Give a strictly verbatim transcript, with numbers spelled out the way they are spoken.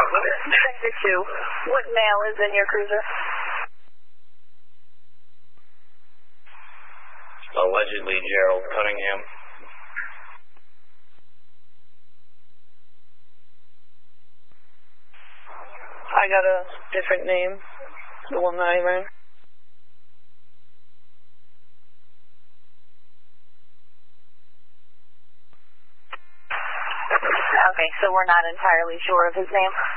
Sector two, what male is in your cruiser? Allegedly Gerald Cunningham. I got a different name, the one that I ran. Okay, so we're not entirely sure of his name?